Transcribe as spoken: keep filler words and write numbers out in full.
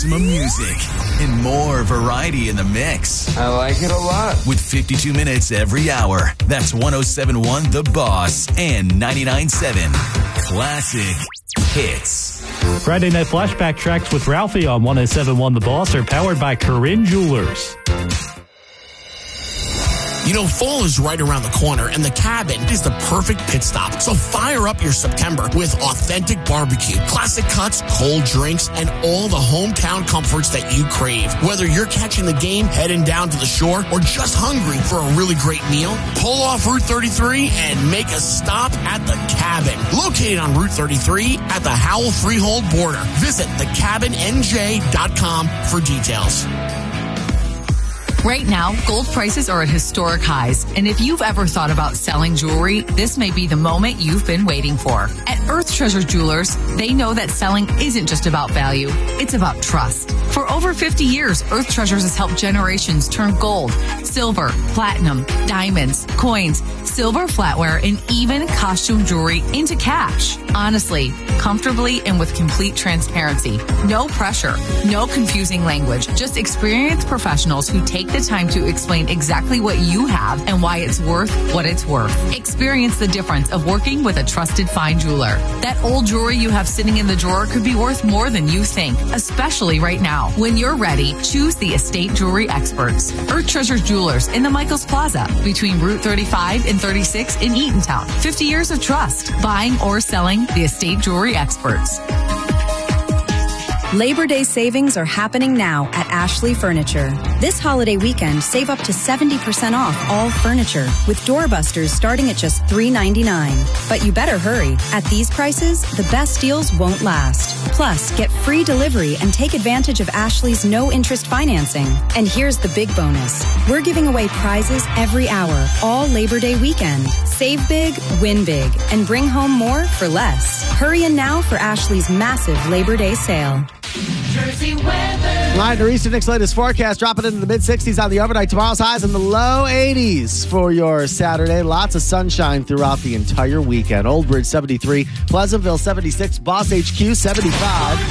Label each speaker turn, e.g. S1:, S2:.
S1: maximum music and more variety in the mix.
S2: I like it a lot.
S1: With fifty-two minutes every hour. That's one oh seven point one The Boss and ninety-nine point seven Classic Hits.
S3: Friday Night Flashback tracks with Ralphie on one oh seven point one The Boss are powered by Corinne Jewelers.
S4: You know, fall is right around the corner, and the Cabin is the perfect pit stop. So fire up your September with authentic barbecue, classic cuts, cold drinks, and all the hometown comforts that you crave. Whether you're catching the game, heading down to the shore, or just hungry for a really great meal, pull off Route thirty-three and make a stop at the Cabin. Located on Route thirty-three at the Howell Freehold border. Visit the cabin n j dot com for details.
S5: Right now, gold prices are at historic highs, and if you've ever thought about selling jewelry, this may be the moment you've been waiting for. At Earth Treasure Jewelers, they know that selling isn't just about value, it's about trust. For over fifty years, Earth Treasures has helped generations turn gold, silver, platinum, diamonds, coins, silver flatware, and even costume jewelry into cash. Honestly, comfortably, and with complete transparency. No pressure, no confusing language, just experienced professionals who take the time to explain exactly what you have and why it's worth what it's worth. Experience the difference of working with a trusted fine jeweler. That old jewelry you have sitting in the drawer could be worth more than you think, especially right now. When you're ready, choose the Estate Jewelry Experts. Earth Treasure Jewelers in the Michaels Plaza between Route thirty-five and thirty-six in Eatontown. fifty years of trust. Buying or selling, the Estate Jewelry Experts.
S6: Labor Day savings are happening now at Ashley Furniture. This holiday weekend, save up to seventy percent off all furniture, with doorbusters starting at just three ninety-nine. But you better hurry. At these prices, the best deals won't last. Plus, get free delivery and take advantage of Ashley's no-interest financing. And here's the big bonus. We're giving away prizes every hour, all Labor Day weekend. Save big, win big, and bring home more for less. Hurry in now for Ashley's massive Labor Day sale.
S7: Jersey weather.
S8: Live to Eastern Nick's latest forecast, dropping into the mid-sixties on the overnight. Tomorrow's highs in the low eighties for your Saturday. Lots of sunshine throughout the entire weekend. Old Bridge seventy-three, Pleasantville seventy-six, Boss H Q seventy-five.